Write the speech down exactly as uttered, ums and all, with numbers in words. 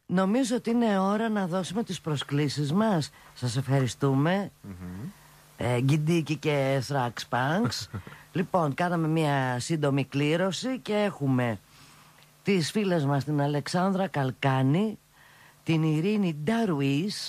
Νομίζω ότι είναι ώρα να δώσουμε τις προσκλήσεις μας. Σας ευχαριστούμε. Mm-hmm. ε, Γκιντίκι και Θραξ Πανξ. Λοιπόν, κάναμε μια σύντομη κλήρωση και έχουμε τις φίλες μας την Αλεξάνδρα Καλκάνη, την Ειρήνη Νταρουίς,